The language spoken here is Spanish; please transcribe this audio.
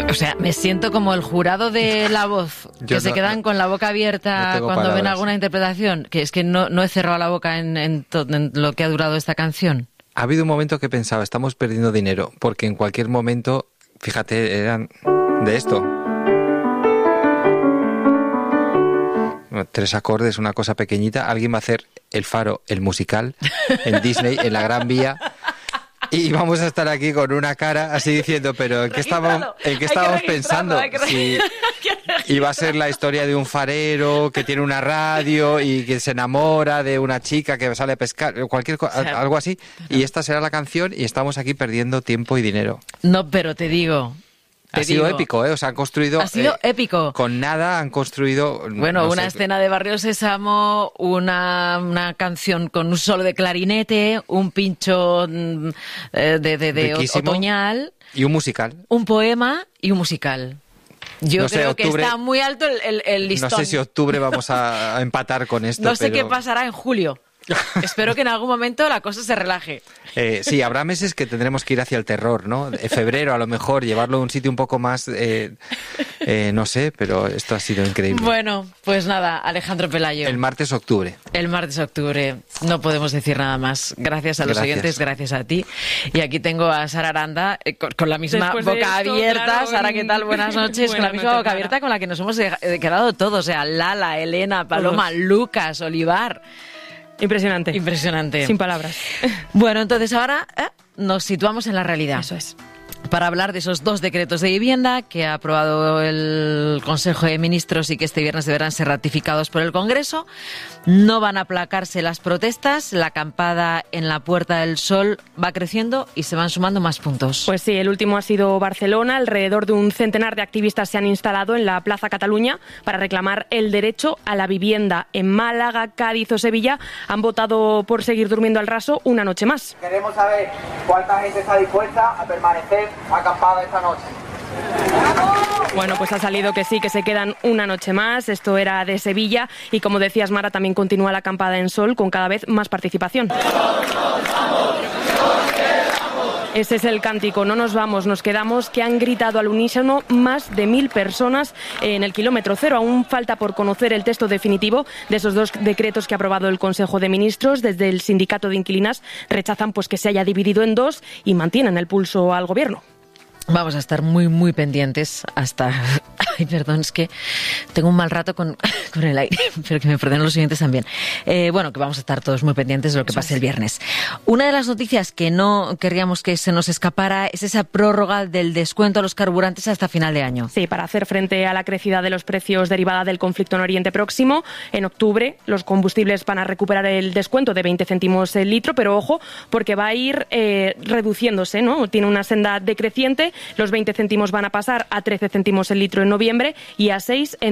O sea, me siento como el jurado de La Voz, que se quedan con la boca abierta cuando ven alguna interpretación, que es que no he cerrado la boca en lo que ha durado esta canción. Ha habido un momento que he pensado, estamos perdiendo dinero, porque en cualquier momento, fíjate, eran de esto. 3 acordes, una cosa pequeñita. Alguien va a hacer El Faro, el musical, en Disney, en la Gran Vía. Y vamos a estar aquí con una cara así diciendo, pero ¿en qué estábamos pensando? Si iba a ser la historia de un farero que tiene una radio y que se enamora de una chica que sale a pescar, algo así. Y esta será la canción y estamos aquí perdiendo tiempo y dinero. No, pero te digo... Ha sido épico, ¿eh? O sea, han construido... Ha sido épico. Con nada han construido... Bueno, una escena de Barrio Sésamo, una canción con un solo de clarinete, un pincho de otoñal... Y un musical. Un poema y un musical. Yo creo que está muy alto el listón. No sé si octubre vamos a empatar con esto, No sé qué pasará en julio. Espero que en algún momento la cosa se relaje. Sí, habrá meses que tendremos que ir hacia el terror, ¿no? Febrero, a lo mejor, llevarlo a un sitio un poco más, no sé, pero esto ha sido increíble. Bueno, pues nada, Alejandro Pelayo. El martes octubre. El martes octubre. No podemos decir nada más. Gracias a los oyentes, gracias a ti. Y aquí tengo a Sara Aranda con la misma boca abierta. Claro, Sara, ¿qué tal? Buenas noches. Con la misma boca abierta con la que nos hemos quedado todos. O sea, Lala, Elena, Paloma, Lucas, Olivar... Impresionante. Impresionante. Sin palabras. Bueno, entonces ahora nos situamos en la realidad. Eso es. Para hablar de esos 2 decretos de vivienda que ha aprobado el Consejo de Ministros y que este viernes deberán ser ratificados por el Congreso. No van a aplacarse las protestas, la acampada en la Puerta del Sol va creciendo y se van sumando más puntos. Pues sí, el último ha sido Barcelona. Alrededor de un centenar de activistas se han instalado en la Plaza Cataluña para reclamar el derecho a la vivienda. En Málaga, Cádiz o Sevilla han votado por seguir durmiendo al raso una noche más. Queremos saber cuánta gente está dispuesta a permanecer acampada esta noche. Bueno, pues ha salido que sí, que se quedan una noche más. Esto era de Sevilla y, como decías, Mara, también continúa la acampada en Sol con cada vez más participación. Ese es el cántico, no nos vamos, nos quedamos, que han gritado al unísono más de 1.000 personas en el kilómetro cero. Aún falta por conocer el texto definitivo de esos 2 decretos que ha aprobado el Consejo de Ministros. Desde el sindicato de inquilinas rechazan pues que se haya dividido en 2 y mantienen el pulso al gobierno. Vamos a estar muy, muy pendientes hasta... Ay, perdón, es que tengo un mal rato con el aire, pero que me perdonen los siguientes también. Bueno, que vamos a estar todos muy pendientes de lo que pase el viernes. Una de las noticias que no querríamos que se nos escapara es esa prórroga del descuento a los carburantes hasta final de año. Sí, para hacer frente a la crecida de los precios derivada del conflicto en Oriente Próximo, en octubre los combustibles van a recuperar el descuento de 20 céntimos el litro, pero ojo, porque va a ir reduciéndose, ¿no? Tiene una senda decreciente. Los 20 céntimos van a pasar a 13 céntimos el litro en noviembre y a 6 en